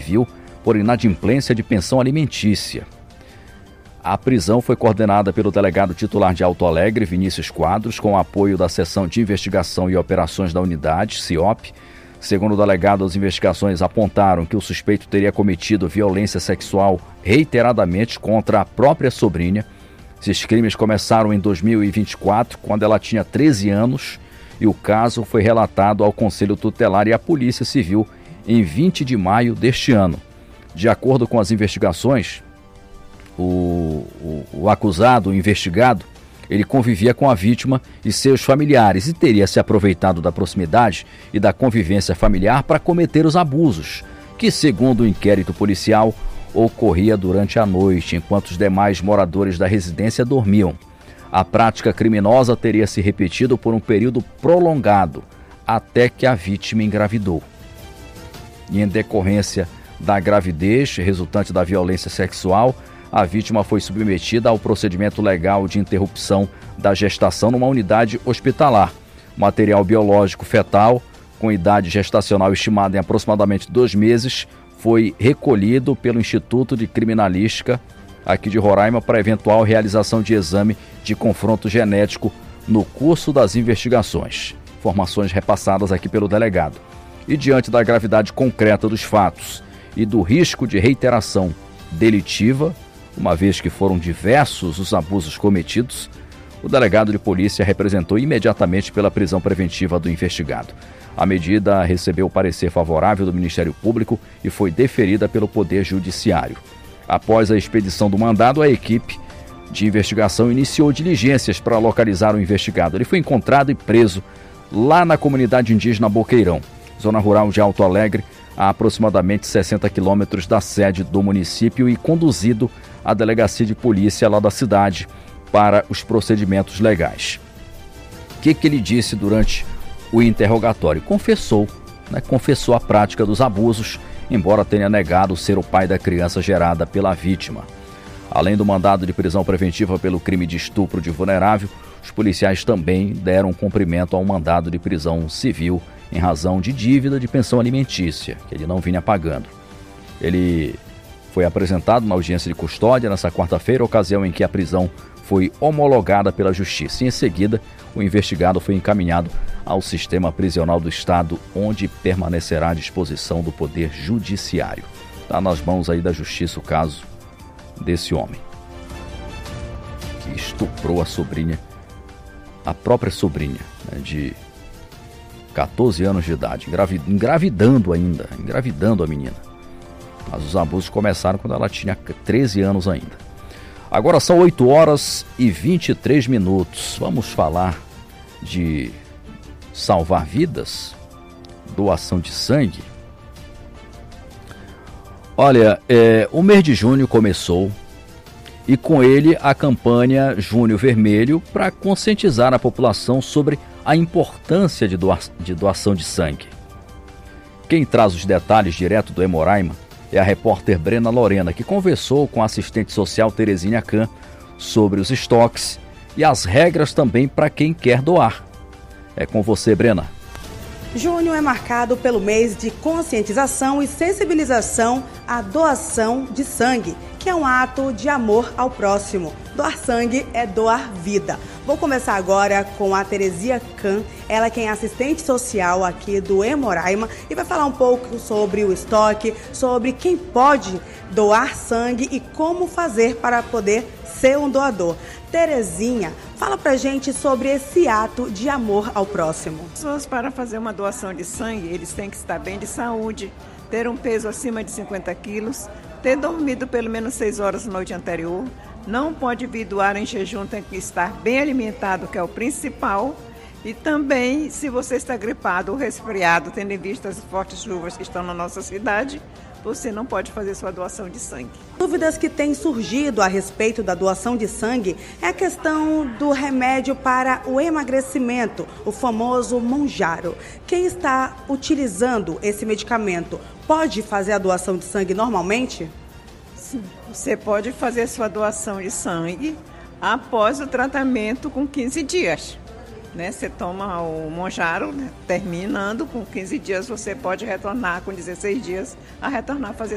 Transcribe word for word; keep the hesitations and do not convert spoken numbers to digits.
Civil por inadimplência de pensão alimentícia. A prisão foi coordenada pelo delegado titular de Alto Alegre, Vinícius Quadros, com o apoio da Seção de Investigação e Operações da Unidade, C I O P. Segundo o delegado, as investigações apontaram que o suspeito teria cometido violência sexual reiteradamente contra a própria sobrinha. Esses crimes começaram em dois mil e vinte e quatro, quando ela tinha treze anos, e o caso foi relatado ao Conselho Tutelar e à Polícia Civil em vinte de maio deste ano. De acordo com as investigações, o, o, o acusado, o investigado, ele convivia com a vítima e seus familiares e teria se aproveitado da proximidade e da convivência familiar para cometer os abusos, que, segundo o inquérito policial, ocorria durante a noite, enquanto os demais moradores da residência dormiam. A prática criminosa teria se repetido por um período prolongado, até que a vítima engravidou. E em decorrência da gravidez resultante da violência sexual, a vítima foi submetida ao procedimento legal de interrupção da gestação numa unidade hospitalar. Material biológico fetal, com idade gestacional estimada em aproximadamente dois meses, foi recolhido pelo Instituto de Criminalística aqui de Roraima para eventual realização de exame de confronto genético no curso das investigações. Informações repassadas aqui pelo delegado. E diante da gravidade concreta dos fatos e do risco de reiteração delitiva, uma vez que foram diversos os abusos cometidos, o delegado de polícia representou imediatamente pela prisão preventiva do investigado. A medida recebeu o parecer favorável do Ministério Público e foi deferida pelo Poder Judiciário. Após a expedição do mandado, a equipe de investigação iniciou diligências para localizar o investigado. Ele foi encontrado e preso lá na comunidade indígena Boqueirão, zona rural de Alto Alegre, a aproximadamente sessenta quilômetros da sede do município, e conduzido à delegacia de polícia lá da cidade para os procedimentos legais. O que, que ele disse durante o interrogatório? Confessou, né? Confessou a prática dos abusos, embora tenha negado ser o pai da criança gerada pela vítima. Além do mandado de prisão preventiva pelo crime de estupro de vulnerável, os policiais também deram cumprimento ao mandado de prisão civil em razão de dívida de pensão alimentícia, que ele não vinha pagando. Ele foi apresentado na audiência de custódia nesta quarta-feira, ocasião em que a prisão foi homologada pela Justiça. E em seguida, o investigado foi encaminhado ao sistema prisional do Estado, onde permanecerá à disposição do Poder Judiciário. Está nas mãos aí da Justiça o caso desse homem, que estuprou a sobrinha, a própria sobrinha, né, de catorze anos de idade, engravidando ainda, engravidando a menina. Mas os abusos começaram quando ela tinha treze anos ainda. Agora são oito horas e vinte e três minutos. Vamos falar de salvar vidas, doação de sangue. Olha, é, o mês de junho começou e com ele a campanha Junho Vermelho para conscientizar a população sobre a importância de, doa- de doação de sangue. Quem traz os detalhes direto do Hemororaima é a repórter Brena Lorena, que conversou com a assistente social Terezinha Kahn sobre os estoques e as regras também para quem quer doar. É com você, Brena. Junho é marcado pelo mês de conscientização e sensibilização à doação de sangue, que é um ato de amor ao próximo. Doar sangue é doar vida. Vou começar agora com a Terezinha Kahn, ela que é assistente social aqui do Hemororaima e vai falar um pouco sobre o estoque, sobre quem pode doar sangue e como fazer para poder ser um doador. Terezinha, fala pra gente sobre esse ato de amor ao próximo. As pessoas, para fazer uma doação de sangue, eles têm que estar bem de saúde, ter um peso acima de cinquenta quilos, ter dormido pelo menos seis horas na noite anterior, não pode vir doar em jejum, tem que estar bem alimentado, que é o principal. E também, se você está gripado ou resfriado, tendo em vista as fortes chuvas que estão na nossa cidade, você não pode fazer sua doação de sangue. Dúvidas que têm surgido a respeito da doação de sangue é a questão do remédio para o emagrecimento, o famoso Mounjaro. Quem está utilizando esse medicamento pode fazer a doação de sangue normalmente? Sim, você pode fazer sua doação de sangue após o tratamento com quinze dias. Né? Você toma o Mounjaro, né? Terminando com quinze dias, você pode retornar com dezesseis dias a retornar a fazer